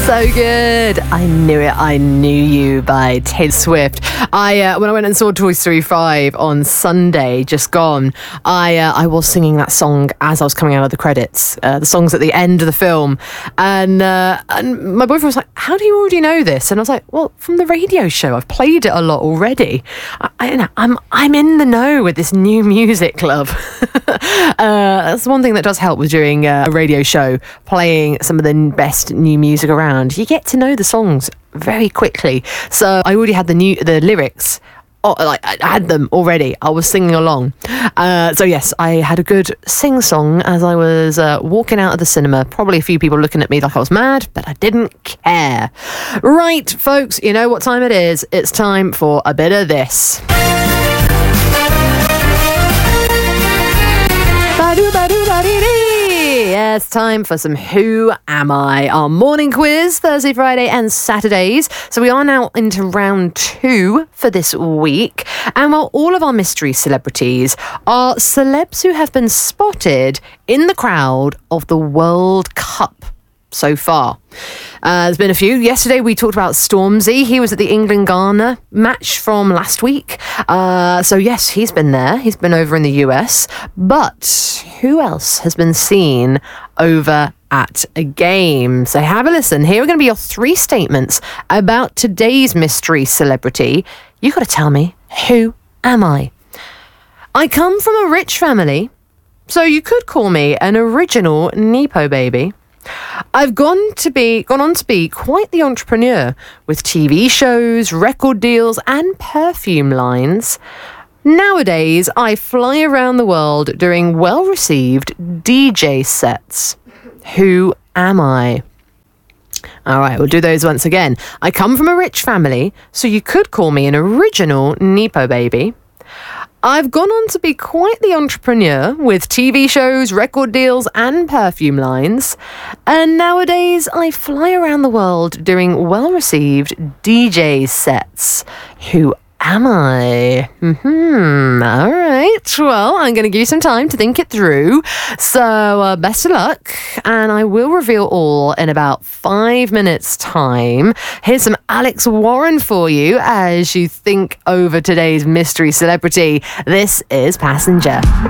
So good. I Knew It, I Knew You by Taylor Swift. When I went and saw Toy Story 5 on Sunday, just gone, I was singing that song as I was coming out of the credits. The song's at the end of the film. And my boyfriend was like, how do you already know this? And I was like, well, from the radio show. I've played it a lot already. I'm in the know with this new music club. That's one thing that does help with doing a radio show, playing some of the best new music around. You get to know the songs very quickly. So I already had the lyrics. I had them already. I was singing along. So yes, I had a good sing-song as I was walking out of the cinema. Probably a few people looking at me like I was mad, but I didn't care. Right, folks, you know what time it is. It's time for a bit of this. Yeah, it's time for some Who Am I? Our morning quiz, Thursday, Friday and Saturdays. So we are now into round 2 for this week. And while all of our mystery celebrities are celebs who have been spotted in the crowd of the World Cup so far. There's been a few. Yesterday we talked about Stormzy. He was at the England-Ghana match from last week. So yes, he's been there. He's been over in the US. But who else has been seen over at a game? So have a listen. Here are going to be your 3 statements about today's mystery celebrity. You got to tell me, who am I? I come from a rich family, so you could call me an original Nepo baby. I've gone on to be quite the entrepreneur with TV shows, record deals and perfume lines. Nowadays, I fly around the world doing well-received DJ sets. Who am I? All right, we'll do those once again. I come from a rich family, so you could call me an original Nepo baby. I've gone on to be quite the entrepreneur with TV shows, record deals and perfume lines. And nowadays I fly around the world doing well-received DJ sets. Who am I? All right. Well, I'm going to give you some time to think it through. So best of luck. And I will reveal all in about 5 minutes' time. Here's some Alex Warren for you as you think over today's mystery celebrity. This is Passenger.